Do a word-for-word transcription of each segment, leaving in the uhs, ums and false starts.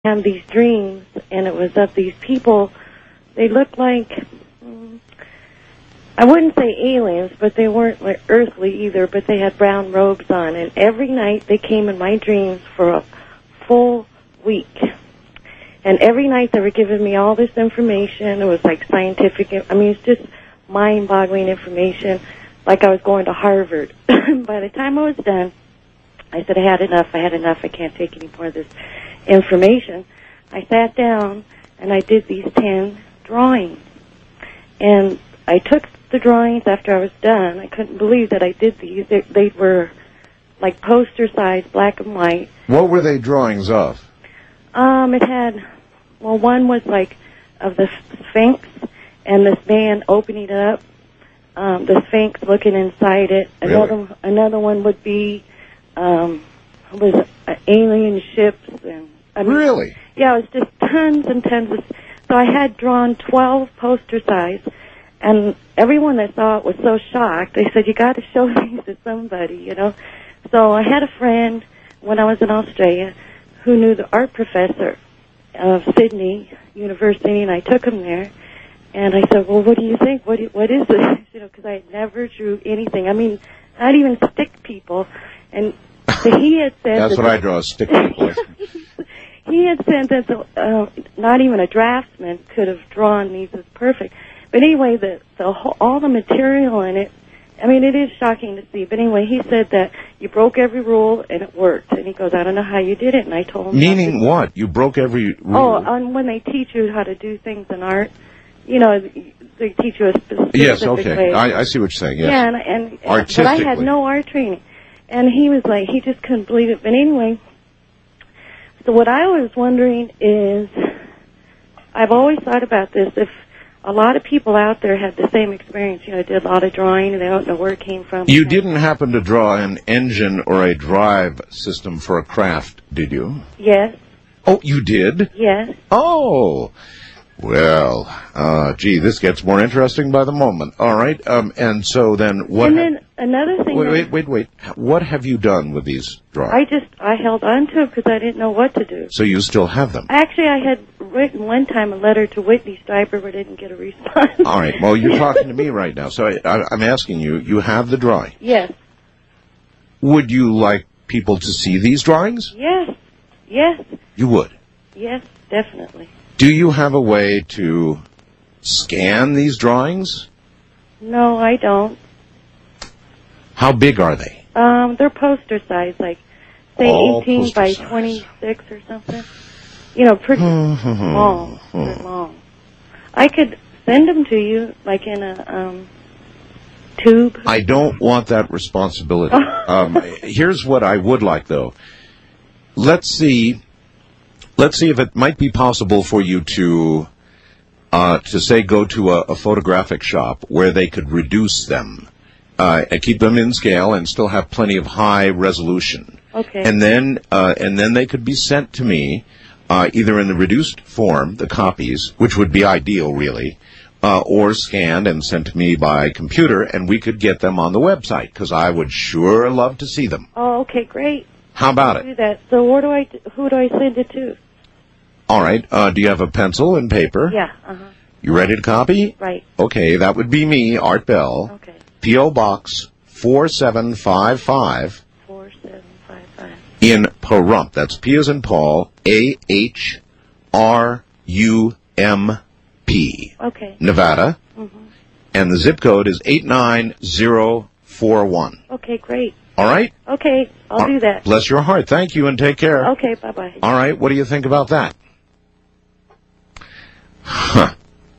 had these dreams, and it was of these people. They looked like, mm, I wouldn't say aliens, but they weren't like earthly either, but they had brown robes on. And every night they came in my dreams for a full week. And every night they were giving me all this information. It was like scientific, I mean, it's just mind-boggling information, like I was going to Harvard. By the time I was done, I said, I had enough, I had enough, I can't take any more of this information. I sat down and I did these ten drawings. And I took the drawings after I was done. I couldn't believe that I did these. They, they were like poster size, black and white. What were they drawings of? Um, it had, well, one was like of the Sphinx and this man opening it up, um, the Sphinx looking inside it. Really? Another another one would be um, was uh, alien ships and I mean, really? Yeah, it was just tons and tons of. So I had drawn twelve poster size, and everyone that saw it was so shocked. They said, "You got to show these to somebody," you know. So I had a friend when I was in Australia who knew the art professor of Sydney University, and I took him there. And I said, "Well, what do you think? What do, what is this?" You know, because I had never drew anything. I mean, not even stick people. And so he had said that's that what I draw, stick people. He had said that the, uh, not even a draftsman could have drawn these as perfect. But anyway, the, the whole, all the material in it, I mean, it is shocking to see. But anyway, he said that you broke every rule and it worked. And he goes, I don't know how you did it. And I told him. Meaning what? You broke every rule? Oh, on when they teach you how to do things in art, you know, they teach you a specific yes, okay. way. I, I see what you're saying, yes. Yeah, and, and, artistically. But I had no art training. And he was like, he just couldn't believe it. But anyway, so what I was wondering is, I've always thought about this, if a lot of people out there had the same experience, you know, did a lot of drawing and they don't know where it came from. You didn't happen to draw an engine or a drive system for a craft, did you? Yes. Oh, you did? Yes. Oh, well, uh, gee, this gets more interesting by the moment. All right, um, and so then what... And then another thing... Wait, wait, wait, wait. What have you done with these drawings? I just, I held on to them because I didn't know what to do. So you still have them? Actually, I had written one time a letter to Whitney Stryper, but didn't get a response. All right, well, you're talking to me right now, so I, I, I'm asking you, you have the drawing? Yes. Would you like people to see these drawings? Yes. Yes. You would? Yes, definitely. Do you have a way to scan these drawings? No, I don't. How big are they? Um, they're poster size, like, say, All eighteen by size. twenty-six or something. You know, pretty long. They're long. I could send them to you, like in a um, tube. I don't want that responsibility. um, here's what I would like, though. Let's see... Let's see if it might be possible for you to, uh, to say, go to a, a photographic shop where they could reduce them, uh, and keep them in scale and still have plenty of high resolution. Okay. And then, uh, and then they could be sent to me, uh, either in the reduced form, the copies, which would be ideal, really, uh, or scanned and sent to me by computer, and we could get them on the website because I would sure love to see them. Oh, okay, great. How about I'll it? do that. So where do I, who do I send it to? All right. Uh, do you have a pencil and paper? Yeah. Uh-huh. You ready to copy? Right. Okay, that would be me, Art Bell. Okay. P O. Box four seven five five. Four seven five five. In Pahrump. That's P as in Paul, A H R U M P. Okay. Nevada. Mm-hmm. And the zip code is eight nine zero four one. Okay, great. All right? Okay, I'll do that. Bless your heart. Thank you and take care. Okay, bye-bye. All right, what do you think about that? Huh.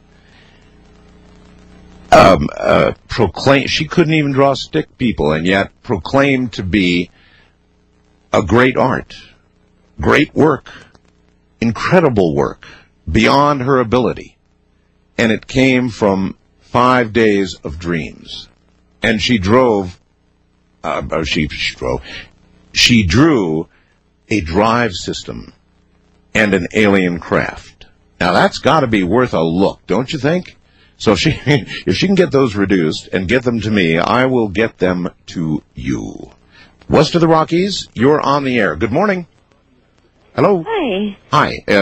Um, uh, proclaim, she couldn't even draw stick people, and yet proclaimed to be a great art, great work, incredible work, beyond her ability. And it came from five days of dreams. And she drove, uh, she, she drove, she drew a drive system and an alien craft. Now, that's got to be worth a look, don't you think? So if she, if she can get those reduced and get them to me, I will get them to you. West of the Rockies, you're on the air. Good morning. Hello? Hi. Hi.